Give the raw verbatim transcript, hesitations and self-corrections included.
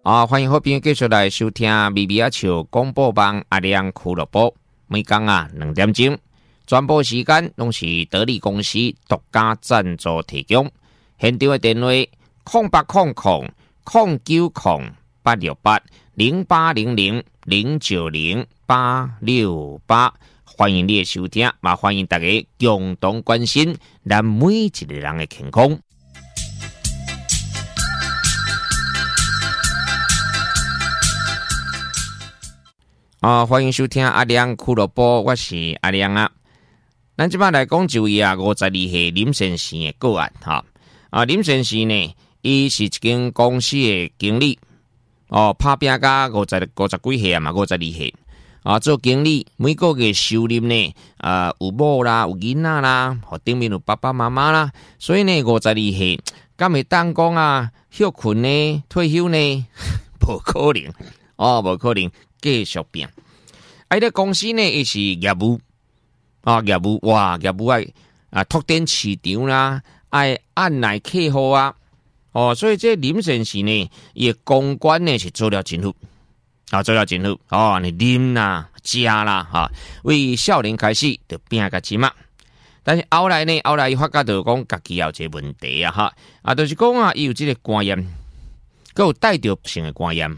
啊，欢迎好朋友继续来收听咪咪啊笑广播网阿亮俱乐部，每天啊两点钟，全部时间拢是得力公司独家赞助提供。现场的电话：空八空空空九空八六八零八零零零九零八六八。欢迎你的收听，嘛欢迎大家共同关心咱每一个人的健康。啊，欢迎收听阿亮俱乐部，我是阿亮啊。咱即摆来讲一位啊五十二岁林先生的个案哈。啊，林先生呢，伊是一间公司的经理，哦，拍拼甲五十五十几岁啊嘛，五十二岁啊，做经理，每个月收入呢，啊有某啦，有囡仔啦，或顶面有爸爸妈妈啦，所以呢，五十二岁，敢会当讲啊，休困呢，退休呢，无可能，哦，无可能。继续拼，啊！迄个公司呢，伊是业务啊，业务哇，业务爱啊，拓展市场啦，爱按来客户啊，哦，所以这林先生呢，伊公关呢是做了真好，啊，做了真好哦，你啉啦、食啦，哈，为少年开始就拼个钱嘛。但是后来呢，后来伊发觉到讲家己有一个问题啊，哈，啊，就是讲啊，伊有这个观念，佮有带着性的观念。